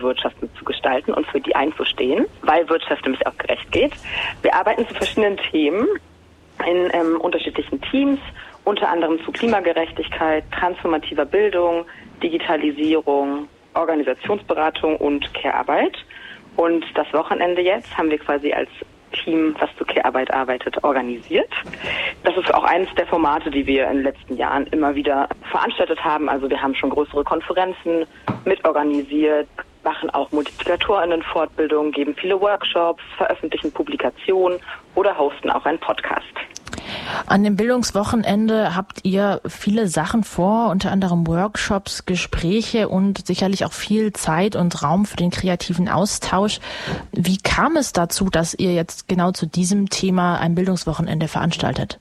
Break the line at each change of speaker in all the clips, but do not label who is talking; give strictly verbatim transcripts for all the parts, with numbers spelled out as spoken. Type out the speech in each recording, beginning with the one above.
Wirtschaft mitzugestalten und für die einzustehen, weil Wirtschaft nämlich auch gerecht geht. Wir arbeiten zu verschiedenen Themen in ähm, unterschiedlichen Teams, unter anderem zu Klimagerechtigkeit, transformativer Bildung, Digitalisierung, Organisationsberatung und Care-Arbeit. Und das Wochenende jetzt haben wir quasi als Team, was zu Care-Arbeit arbeitet, organisiert. Das ist auch eines der Formate, die wir in den letzten Jahren immer wieder veranstaltet haben. Also wir haben schon größere Konferenzen mitorganisiert, machen auch MultiplikatorInnen-Fortbildungen, geben viele Workshops, veröffentlichen Publikationen oder hosten auch einen Podcast.
An dem Bildungswochenende habt ihr viele Sachen vor, unter anderem Workshops, Gespräche und sicherlich auch viel Zeit und Raum für den kreativen Austausch. Wie kam es dazu, dass ihr jetzt genau zu diesem Thema ein Bildungswochenende veranstaltet?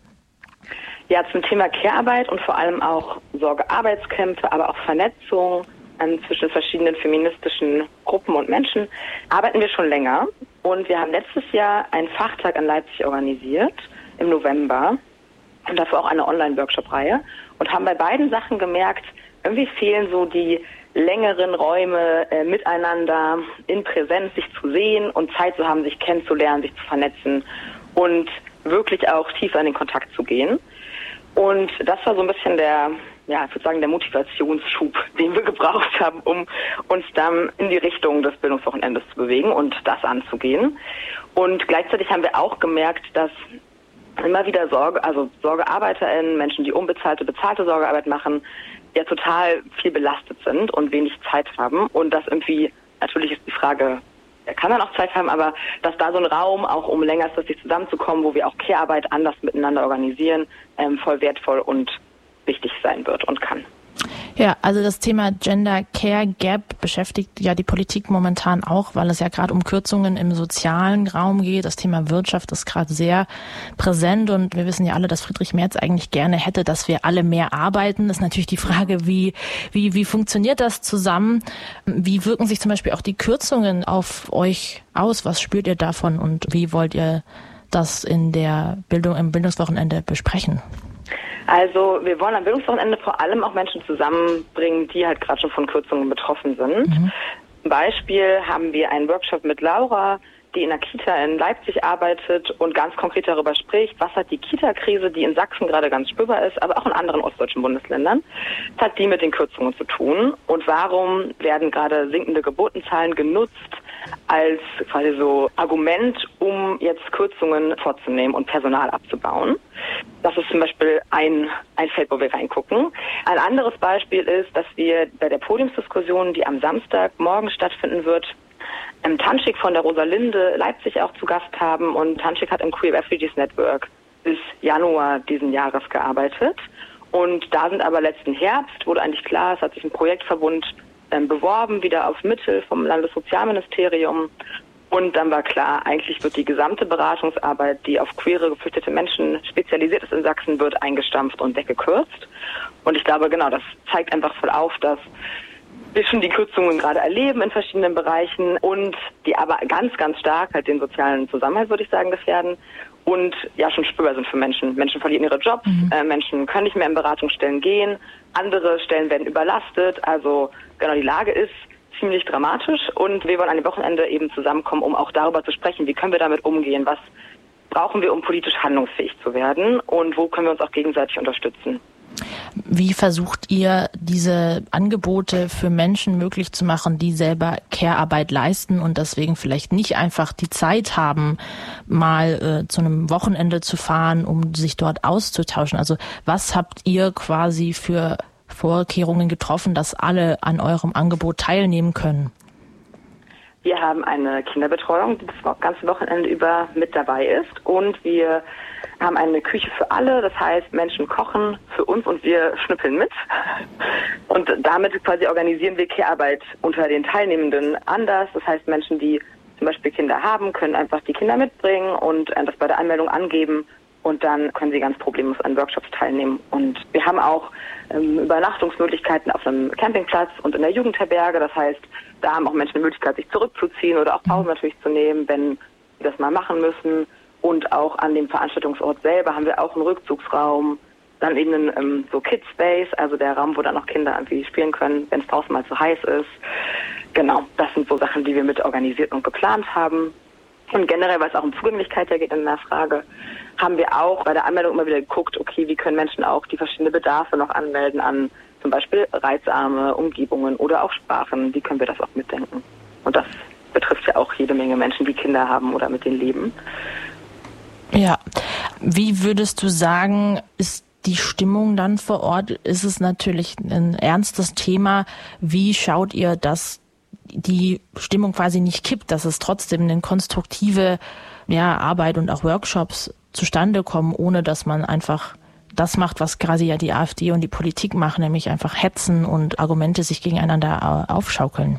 Ja, zum Thema Care-Arbeit und vor allem auch Sorgearbeitskämpfe, aber auch Vernetzung zwischen verschiedenen feministischen Gruppen und Menschen arbeiten wir schon länger. Und wir haben letztes Jahr einen Fachtag in Leipzig organisiert, im November, und dafür auch eine Online-Workshop-Reihe, und haben bei beiden Sachen gemerkt, irgendwie fehlen so die längeren Räume äh, miteinander in Präsenz, sich zu sehen und Zeit zu haben, sich kennenzulernen, sich zu vernetzen und wirklich auch tiefer in den Kontakt zu gehen. Und das war so ein bisschen der, ja, ich würde sagen, der Motivationsschub, den wir gebraucht haben, um uns dann in die Richtung des Bildungswochenendes zu bewegen und das anzugehen. Und gleichzeitig haben wir auch gemerkt, dass immer wieder Sorge, also SorgearbeiterInnen, Menschen, die unbezahlte, bezahlte Sorgearbeit machen, ja total viel belastet sind und wenig Zeit haben. Und das irgendwie, natürlich ist die Frage, er kann dann auch Zeit haben, aber dass da so ein Raum, auch um längerfristig zusammenzukommen, wo wir auch Care-Arbeit anders miteinander organisieren, ähm, voll wertvoll und wichtig sein wird und kann.
Ja, also das Thema Gender Care Gap beschäftigt ja die Politik momentan auch, weil es ja gerade um Kürzungen im sozialen Raum geht. Das Thema Wirtschaft ist gerade sehr präsent und wir wissen ja alle, dass Friedrich Merz eigentlich gerne hätte, dass wir alle mehr arbeiten. Das ist natürlich die Frage, wie, wie, wie funktioniert das zusammen? Wie wirken sich zum Beispiel auch die Kürzungen auf euch aus? Was spürt ihr davon und wie wollt ihr das in der Bildung, im Bildungswochenende besprechen?
Also wir wollen am Bildungswochenende vor allem auch Menschen zusammenbringen, die halt gerade schon von Kürzungen betroffen sind. Mhm. Zum Beispiel haben wir einen Workshop mit Laura, die in einer Kita in Leipzig arbeitet und ganz konkret darüber spricht, was hat die Kita-Krise, die in Sachsen gerade ganz spürbar ist, aber auch in anderen ostdeutschen Bundesländern, was hat die mit den Kürzungen zu tun und warum werden gerade sinkende Geburtenzahlen genutzt als quasi so Argument, um jetzt Kürzungen vorzunehmen und Personal abzubauen. Das ist zum Beispiel ein, ein Feld, wo wir reingucken. Ein anderes Beispiel ist, dass wir bei der Podiumsdiskussion, die am Samstagmorgen stattfinden wird, im Tanschik von der Rosalinde Leipzig auch zu Gast haben. Und Tanschik hat im Queer Refugees Network bis Januar diesen Jahres gearbeitet. Und da sind aber letzten Herbst, wurde eigentlich klar, es hat sich ein Projektverbund ähm, beworben, wieder auf Mittel vom Landessozialministerium. Und dann war klar, eigentlich wird die gesamte Beratungsarbeit, die auf queere, geflüchtete Menschen spezialisiert ist in Sachsen, wird eingestampft und weggekürzt. Und ich glaube, genau, das zeigt einfach voll auf, dass wir schon die Kürzungen gerade erleben in verschiedenen Bereichen und die aber ganz, ganz stark halt den sozialen Zusammenhalt, würde ich sagen, gefährden und ja schon spürbar sind für Menschen. Menschen verlieren ihre Jobs, mhm. äh, Menschen können nicht mehr in Beratungsstellen gehen, andere Stellen werden überlastet. Also genau, die Lage ist ziemlich dramatisch und wir wollen an dem Wochenende eben zusammenkommen, um auch darüber zu sprechen, wie können wir damit umgehen, was brauchen wir, um politisch handlungsfähig zu werden und wo können wir uns auch gegenseitig unterstützen.
Wie versucht ihr, diese Angebote für Menschen möglich zu machen, die selber Care-Arbeit leisten und deswegen vielleicht nicht einfach die Zeit haben, mal äh, zu einem Wochenende zu fahren, um sich dort auszutauschen? Also was habt ihr quasi für Vorkehrungen getroffen, dass alle an eurem Angebot teilnehmen können?
Wir haben eine Kinderbetreuung, die das ganze Wochenende über mit dabei ist und wir haben eine Küche für alle, das heißt, Menschen kochen für uns und wir schnippeln mit. Und damit quasi organisieren wir Care-Arbeit unter den Teilnehmenden anders. Das heißt, Menschen, die zum Beispiel Kinder haben, können einfach die Kinder mitbringen und das bei der Anmeldung angeben und dann können sie ganz problemlos an Workshops teilnehmen. Und wir haben auch ähm, Übernachtungsmöglichkeiten auf einem Campingplatz und in der Jugendherberge. Das heißt, da haben auch Menschen die Möglichkeit, sich zurückzuziehen oder auch Pausen natürlich zu nehmen, wenn sie das mal machen müssen. Und auch an dem Veranstaltungsort selber haben wir auch einen Rückzugsraum, dann eben einen ähm, so Kids Space, also der Raum, wo dann auch Kinder irgendwie spielen können, wenn es draußen mal zu heiß ist. Genau, das sind so Sachen, die wir mit organisiert und geplant haben. Und generell, weil es auch um Zugänglichkeit geht in der Frage, haben wir auch bei der Anmeldung immer wieder geguckt, okay, wie können Menschen auch die verschiedenen Bedarfe noch anmelden an zum Beispiel reizarme Umgebungen oder auch Sprachen, wie können wir das auch mitdenken. Und das betrifft ja auch jede Menge Menschen, die Kinder haben oder mit denen leben.
Ja, wie würdest du sagen, ist die Stimmung dann vor Ort? Ist es natürlich ein ernstes Thema. Wie schaut ihr, dass die Stimmung quasi nicht kippt, dass es trotzdem eine konstruktive ja, Arbeit und auch Workshops zustande kommen, ohne dass man einfach das macht, was quasi ja die AfD und die Politik machen, nämlich einfach hetzen und Argumente sich gegeneinander aufschaukeln?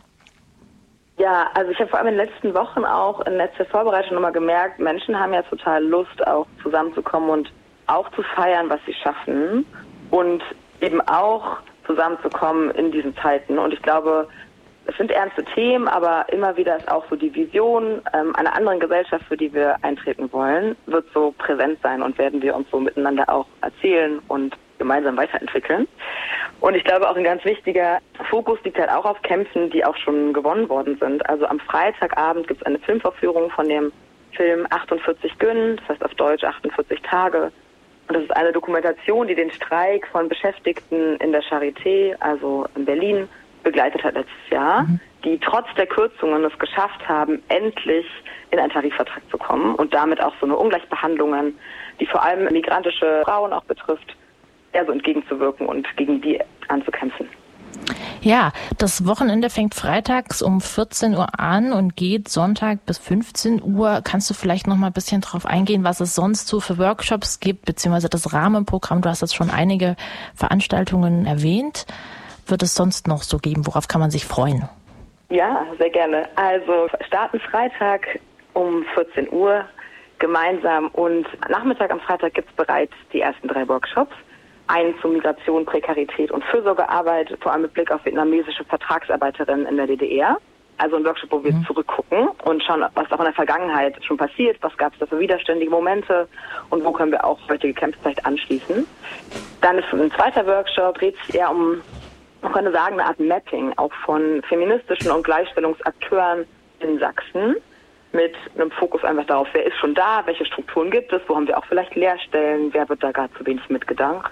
Ja, also ich habe vor allem in den letzten Wochen auch in letzter Vorbereitung nochmal gemerkt, Menschen haben ja total Lust, auch zusammenzukommen und auch zu feiern, was sie schaffen und eben auch zusammenzukommen in diesen Zeiten. Und ich glaube, es sind ernste Themen, aber immer wieder ist auch so die Vision ähm, einer anderen Gesellschaft, für die wir eintreten wollen, wird so präsent sein und werden wir uns so miteinander auch erzählen und gemeinsam weiterentwickeln. Und ich glaube auch ein ganz wichtiger Fokus liegt halt auch auf Kämpfen, die auch schon gewonnen worden sind. Also am Freitagabend gibt es eine Filmvorführung von dem Film achtundvierzig Gün, das heißt auf Deutsch achtundvierzig Tage. Und das ist eine Dokumentation, die den Streik von Beschäftigten in der Charité, also in Berlin, begleitet hat letztes Jahr, mhm. die trotz der Kürzungen es geschafft haben, endlich in einen Tarifvertrag zu kommen und damit auch so eine Ungleichbehandlungen, die vor allem migrantische Frauen auch betrifft, eher so entgegenzuwirken und gegen die anzukämpfen.
Ja, das Wochenende fängt freitags um vierzehn Uhr an und geht Sonntag bis fünfzehn Uhr. Kannst du vielleicht noch mal ein bisschen drauf eingehen, was es sonst so für Workshops gibt, beziehungsweise das Rahmenprogramm? Du hast jetzt schon einige Veranstaltungen erwähnt. Wird es sonst noch so geben? Worauf kann man sich freuen?
Ja, sehr gerne. Also starten Freitag um vierzehn Uhr gemeinsam und Nachmittag am Freitag gibt es bereits die ersten drei Workshops. Einen zu Migration, Prekarität und Fürsorgearbeit, vor allem mit Blick auf vietnamesische Vertragsarbeiterinnen in der D D R. Also ein Workshop, wo wir mhm. zurückgucken und schauen, was auch in der Vergangenheit schon passiert, was gab es da für widerständige Momente und wo können wir auch heutige Kämpfe vielleicht anschließen. Dann ist ein zweiter Workshop, dreht sich eher um, man könnte sagen, eine Art Mapping, auch von feministischen und Gleichstellungsakteuren in Sachsen, mit einem Fokus einfach darauf, wer ist schon da, welche Strukturen gibt es, wo haben wir auch vielleicht Leerstellen, wer wird da gerade zu wenig mitgedacht.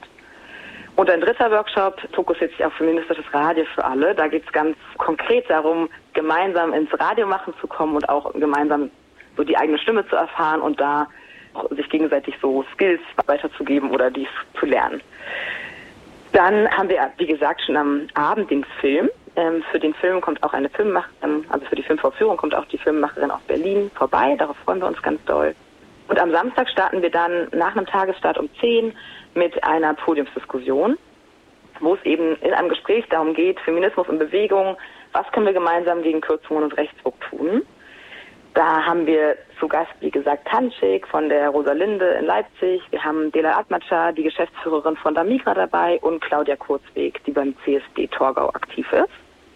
Und ein dritter Workshop fokussiert sich auf feministisches Radio für alle. Da geht es ganz konkret darum, gemeinsam ins Radio machen zu kommen und auch gemeinsam so die eigene Stimme zu erfahren und da auch sich gegenseitig so Skills weiterzugeben oder dies zu lernen. Dann haben wir, wie gesagt, schon am Abend den Film. Ähm, für den Film kommt auch eine Filmemacherin, also für die Filmvorführung kommt auch die Filmemacherin aus Berlin vorbei. Darauf freuen wir uns ganz doll. Und am Samstag starten wir dann nach einem Tagesstart um zehn mit einer Podiumsdiskussion, wo es eben in einem Gespräch darum geht, Feminismus in Bewegung, was können wir gemeinsam gegen Kürzungen und Rechtsruck tun. Da haben wir zu Gast, wie gesagt, Tanschik von der Rosalinde in Leipzig. Wir haben Delal Atmaca, die Geschäftsführerin von Damigra dabei und Claudia Kurzweg, die beim C S D Torgau aktiv ist.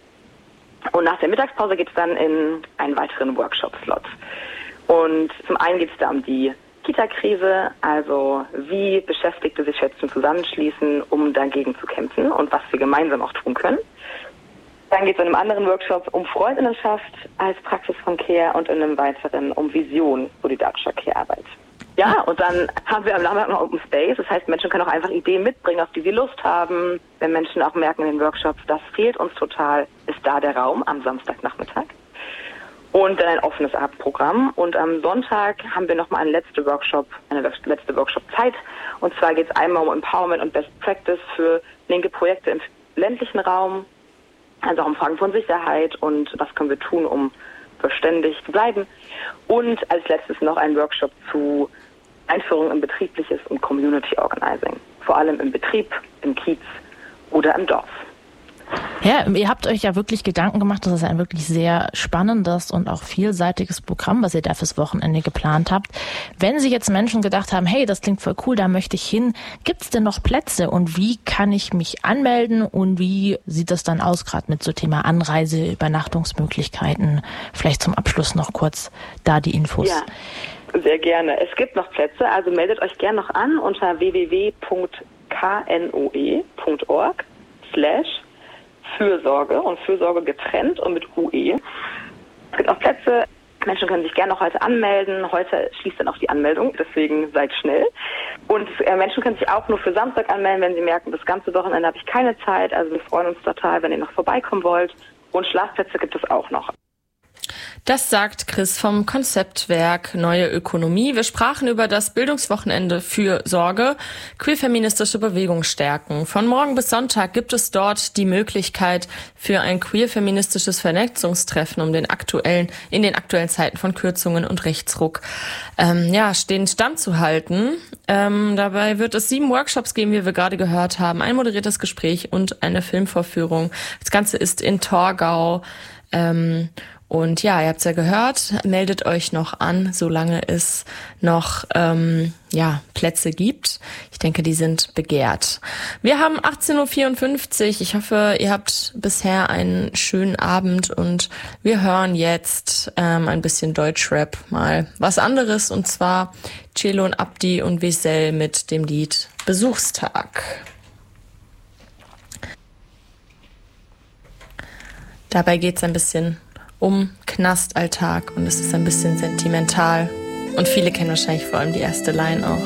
Und nach der Mittagspause geht es dann in einen weiteren Workshop-Slot. Und zum einen geht es da um die Kita-Krise, also wie Beschäftigte sich jetzt zusammenschließen, um dagegen zu kämpfen und was wir gemeinsam auch tun können. Dann geht es in einem anderen Workshop um Freundinnenschaft als Praxis von Care und in einem weiteren um Vision solidarischer Care-Arbeit. Ja, und dann haben wir am Nachmittag noch Open Space. Das heißt, Menschen können auch einfach Ideen mitbringen, auf die sie Lust haben. Wenn Menschen auch merken in den Workshops, das fehlt uns total, ist da der Raum am Samstagnachmittag. Und dann ein offenes Abendprogramm. Und am Sonntag haben wir nochmal einen letzten Workshop, eine letzte Workshop-Zeit. Und zwar geht es einmal um Empowerment und Best Practice für linke Projekte im ländlichen Raum. Also auch um Fragen von Sicherheit und was können wir tun, um beständig zu bleiben. Und als letztes noch ein Workshop zu Einführung in betriebliches und Community Organizing. Vor allem im Betrieb, im Kiez oder im Dorf.
Ja, ihr habt euch ja wirklich Gedanken gemacht. Das ist ein wirklich sehr spannendes und auch vielseitiges Programm, was ihr da fürs Wochenende geplant habt. Wenn sich jetzt Menschen gedacht haben, hey, das klingt voll cool, da möchte ich hin. Gibt es denn noch Plätze und wie kann ich mich anmelden und wie sieht das dann aus, gerade mit so Thema Anreise, Übernachtungsmöglichkeiten? Vielleicht zum Abschluss noch kurz da die Infos.
Ja, sehr gerne. Es gibt noch Plätze, also meldet euch gerne noch an unter w w w punkt k n o e punkt org slash Fürsorge und Fürsorge getrennt und mit U E. Es gibt auch Plätze. Menschen können sich gerne noch heute anmelden. Heute schließt dann auch die Anmeldung, deswegen seid schnell. Und äh, Menschen können sich auch nur für Samstag anmelden, wenn sie merken, das ganze Wochenende habe ich keine Zeit. Also wir freuen uns total, wenn ihr noch vorbeikommen wollt. Und Schlafplätze gibt es auch noch.
Das sagt Chris vom Konzeptwerk Neue Ökonomie. Wir sprachen über das Bildungswochenende Fürsorge, queer-feministische Bewegung stärken. Von morgen bis Sonntag gibt es dort die Möglichkeit für ein queer-feministisches Vernetzungstreffen, um den aktuellen, in den aktuellen Zeiten von Kürzungen und Rechtsruck, ähm, ja, stehen standzuhalten. Ähm, dabei wird es sieben Workshops geben, wie wir gerade gehört haben, ein moderiertes Gespräch und eine Filmvorführung. Das Ganze ist in Torgau, ähm, Und ja, ihr habt's ja gehört, meldet euch noch an, solange es noch ähm, ja Plätze gibt. Ich denke, die sind begehrt. Wir haben achtzehn Uhr vierundfünfzig. Ich hoffe, ihr habt bisher einen schönen Abend und wir hören jetzt ähm, ein bisschen Deutschrap, mal was anderes, und zwar Celo und Abdi und Wesel mit dem Lied Besuchstag. Dabei geht's ein bisschen um Knastalltag und es ist ein bisschen sentimental. Und viele kennen wahrscheinlich vor allem die erste Line auch.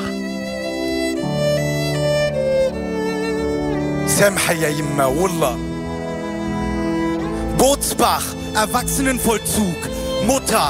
Samha ya Yimma, Wallah. Bootsbach, Erwachsenenvollzug, Mutter.